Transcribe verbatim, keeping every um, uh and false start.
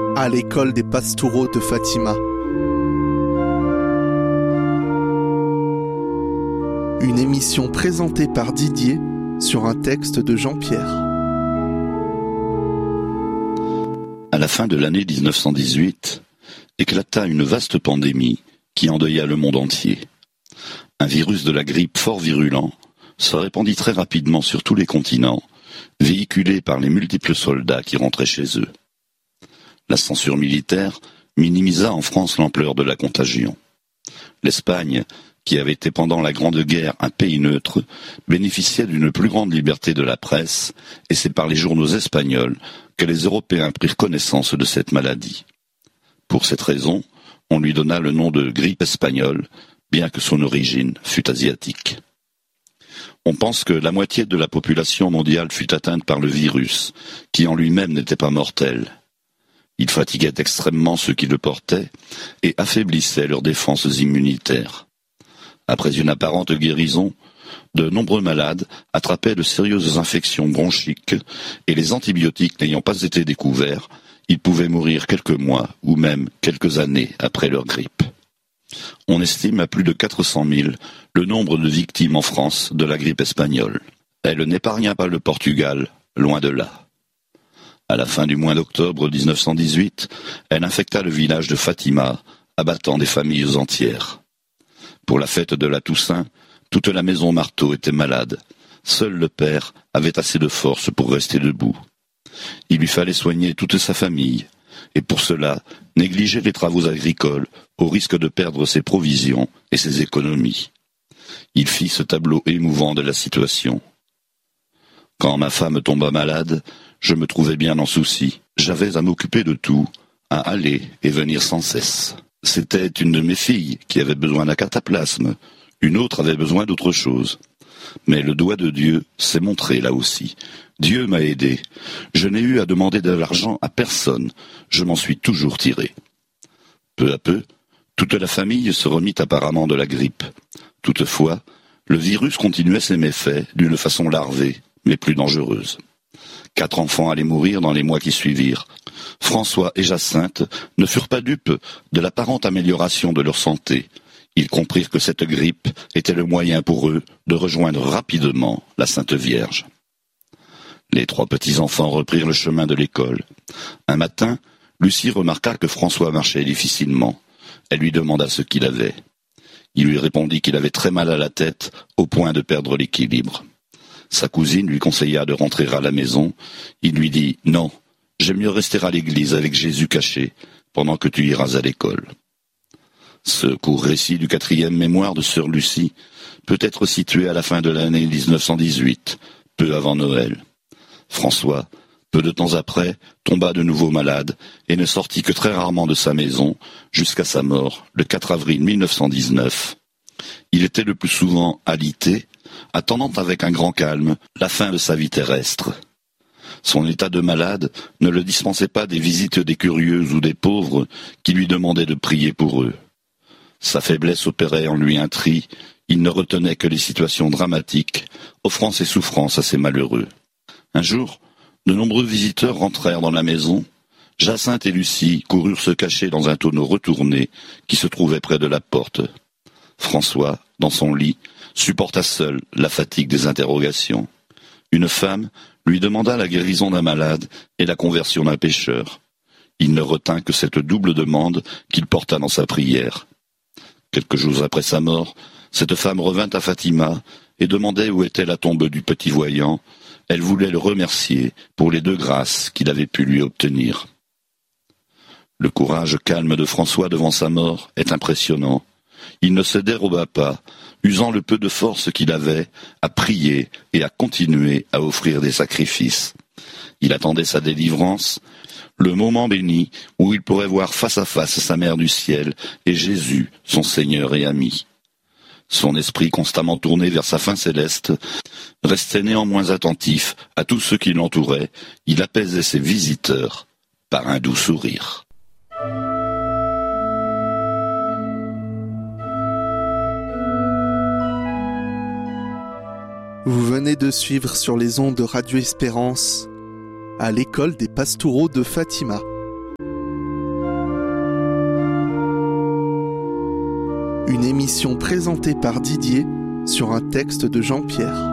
à l'école des Pastoureaux de Fatima. Une émission présentée par Didier sur un texte de Jean-Pierre. À la fin de l'année dix-neuf cent dix-huit, éclata une vaste pandémie qui endeuilla le monde entier. Un virus de la grippe fort virulent se répandit très rapidement sur tous les continents, véhiculé par les multiples soldats qui rentraient chez eux. La censure militaire minimisa en France l'ampleur de la contagion. L'Espagne, qui avait été pendant la Grande Guerre un pays neutre, bénéficiait d'une plus grande liberté de la presse, et c'est par les journaux espagnols que les Européens prirent connaissance de cette maladie. Pour cette raison, on lui donna le nom de grippe espagnole, bien que son origine fût asiatique. On pense que la moitié de la population mondiale fut atteinte par le virus, qui en lui-même n'était pas mortel. Il fatiguait extrêmement ceux qui le portaient et affaiblissait leurs défenses immunitaires. Après une apparente guérison, de nombreux malades attrapaient de sérieuses infections bronchiques et les antibiotiques n'ayant pas été découverts, ils pouvaient mourir quelques mois ou même quelques années après leur grippe. On estime à plus de quatre cent mille le nombre de victimes en France de la grippe espagnole. Elle n'épargna pas le Portugal, loin de là. À la fin du mois d'octobre dix-neuf cent dix-huit, elle infecta le village de Fatima, abattant des familles entières. Pour la fête de la Toussaint, toute la maison Marteau était malade. Seul le père avait assez de force pour rester debout. Il lui fallait soigner toute sa famille, et pour cela, négliger les travaux agricoles, au risque de perdre ses provisions et ses économies. Il fit ce tableau émouvant de la situation. Quand ma femme tomba malade, je me trouvais bien en souci. J'avais à m'occuper de tout, à aller et venir sans cesse. C'était une de mes filles qui avait besoin d'un cataplasme, une autre avait besoin d'autre chose. Mais le doigt de Dieu s'est montré là aussi. Dieu m'a aidé. Je n'ai eu à demander de l'argent à personne. Je m'en suis toujours tiré. Peu à peu, toute la famille se remit apparemment de la grippe. Toutefois, le virus continuait ses méfaits d'une façon larvée, mais plus dangereuse. Quatre enfants allaient mourir dans les mois qui suivirent. François et Jacinthe ne furent pas dupes de l'apparente amélioration de leur santé. Ils comprirent que cette grippe était le moyen pour eux de rejoindre rapidement la Sainte Vierge. Les trois petits-enfants reprirent le chemin de l'école. Un matin, Lucie remarqua que François marchait difficilement. Elle lui demanda ce qu'il avait. Il lui répondit qu'il avait très mal à la tête, au point de perdre l'équilibre. Sa cousine lui conseilla de rentrer à la maison. Il lui dit « Non, j'aime mieux rester à l'église avec Jésus caché, pendant que tu iras à l'école. » Ce court récit du quatrième mémoire de sœur Lucie peut être situé à la fin de l'année dix-neuf cent dix-huit, peu avant Noël. François, peu de temps après, tomba de nouveau malade et ne sortit que très rarement de sa maison jusqu'à sa mort le quatre avril mille neuf cent dix-neuf. Il était le plus souvent alité, attendant avec un grand calme la fin de sa vie terrestre. Son état de malade ne le dispensait pas des visites des curieux ou des pauvres qui lui demandaient de prier pour eux. Sa faiblesse opérait en lui un tri, il ne retenait que les situations dramatiques, offrant ses souffrances à ses malheureux. Un jour, de nombreux visiteurs rentrèrent dans la maison. Jacinthe et Lucie coururent se cacher dans un tonneau retourné qui se trouvait près de la porte. François, dans son lit, supporta seul la fatigue des interrogations. Une femme lui demanda la guérison d'un malade et la conversion d'un pécheur. Il ne retint que cette double demande qu'il porta dans sa prière. Quelques jours après sa mort, cette femme revint à Fatima et demandait où était la tombe du petit voyant. Elle voulait le remercier pour les deux grâces qu'il avait pu lui obtenir. Le courage calme de François devant sa mort est impressionnant. Il ne se déroba pas, usant le peu de force qu'il avait, à prier et à continuer à offrir des sacrifices. Il attendait sa délivrance, le moment béni où il pourrait voir face à face sa mère du ciel et Jésus, son Seigneur et ami. Son esprit constamment tourné vers sa fin céleste, restait néanmoins attentif à tous ceux qui l'entouraient. Il apaisait ses visiteurs par un doux sourire. Vous venez de suivre sur les ondes de Radio Espérance à l'école des Pastoureaux de Fatima. Une émission présentée par Didier sur un texte de Jean-Pierre.